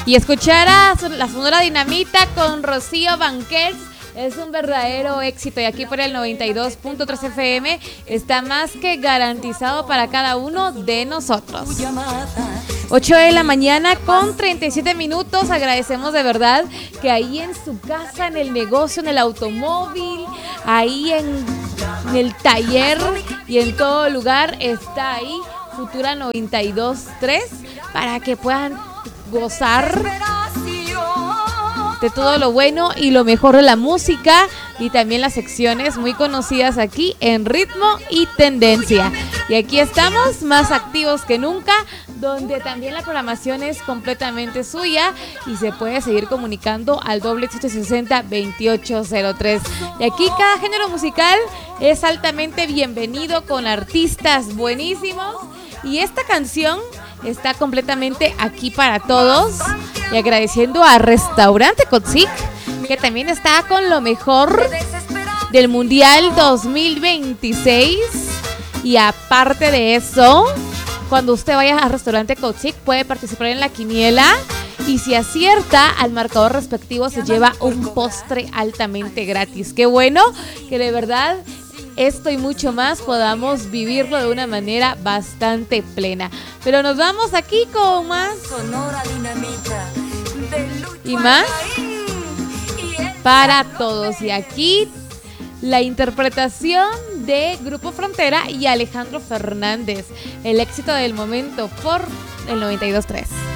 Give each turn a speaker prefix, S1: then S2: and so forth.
S1: Y escuchar a la Sonora Dinamita con Rocío Banquels es un verdadero éxito, y aquí por el 92.3 FM está más que garantizado para cada uno de nosotros. 8 de la mañana con 37 minutos. Agradecemos de verdad que ahí en su casa, en el negocio, en el automóvil, ahí en el taller y en todo lugar está ahí Futura 92.3 para que puedan gozar de todo lo bueno y lo mejor de la música, y también las secciones muy conocidas aquí en Ritmo y Tendencia. Y aquí estamos más activos que nunca, donde también la programación es completamente suya y se puede seguir comunicando al doble 760-2803. Y aquí cada género musical es altamente bienvenido con artistas buenísimos, y esta canción está completamente aquí para todos. Y agradeciendo a Restaurante Cozic, que también está con lo mejor del Mundial 2026. Y aparte de eso, cuando usted vaya a Restaurante Cozic puede participar en la quiniela, y si acierta al marcador respectivo se lleva un postre altamente gratis. Qué bueno que de verdad esto y mucho más podamos vivirlo de una manera bastante plena. Pero nos vamos aquí con más y más para todos. Y aquí la interpretación de Grupo Frontera y Alejandro Fernández, el éxito del momento por el 92.3.